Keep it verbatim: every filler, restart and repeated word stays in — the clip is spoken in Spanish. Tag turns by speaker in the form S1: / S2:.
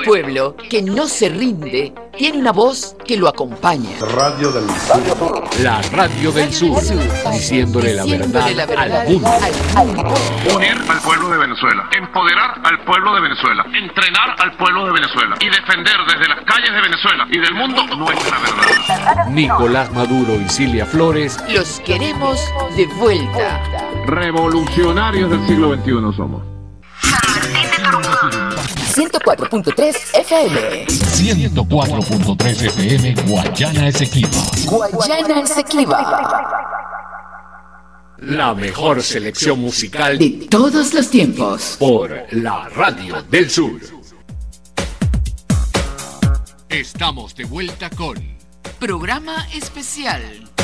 S1: pueblo que no se rinde tiene una voz que lo acompaña.
S2: Radio del Sur.
S3: La Radio del Sur, diciéndole la verdad,
S1: la verdad
S3: al mundo.
S1: al mundo.
S4: Unir al pueblo de Venezuela, empoderar al pueblo de Venezuela, entrenar al pueblo de Venezuela y defender desde las calles de Venezuela y del mundo nuestra verdad.
S3: Nicolás Maduro y Cilia Flores.
S1: Los queremos de vuelta.
S4: Revolucionarios del siglo veintiuno somos.
S1: ciento cuatro punto tres F M.
S5: ciento cuatro punto tres F M Guayana Esequiba.
S1: Guayana Esequiba.
S3: La mejor selección musical
S1: De todos los tiempos.
S3: por la Radio del Sur. Estamos de vuelta con
S1: Programa especial.